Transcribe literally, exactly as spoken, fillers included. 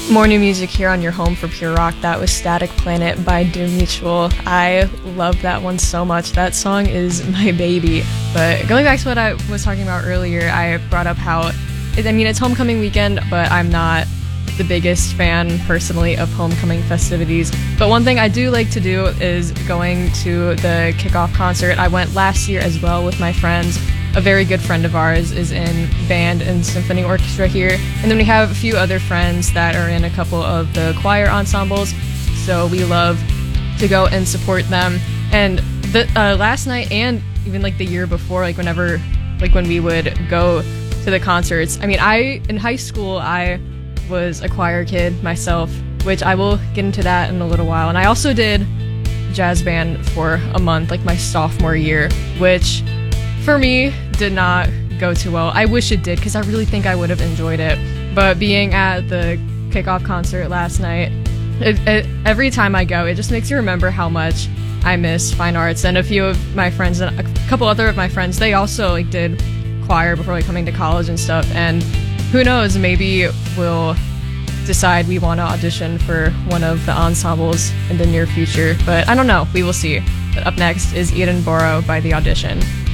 More new music here on your home for pure rock. That was Static Planet by Doom Mutual. I love that one so much. That song is my baby. But going back to what I was talking about earlier, I brought up how, I mean, it's homecoming weekend, but I'm not the biggest fan personally of homecoming festivities. But one thing I do like to do is going to the kickoff concert. I went last year as well with my friends. A very good friend of ours is in band and symphony orchestra here. And then we have a few other friends that are in a couple of the choir ensembles. So we love to go and support them. And the uh, last night and even like the year before, like whenever, like when we would go to the concerts. I mean, I, in high school, I was a choir kid myself, which I will get into that in a little while. And I also did jazz band for a month, like my sophomore year, which for me did not go too well. I wish it did, because I really think I would have enjoyed it. But being at the kickoff concert last night, it, it, every time I go, it just makes you remember how much I miss fine arts. And a few of my friends, and a couple other of my friends, they also like did choir before like coming to college and stuff. And who knows, maybe we'll decide we want to audition for one of the ensembles in the near future. But I don't know, we will see. But up next is Eden Borough by The Audition.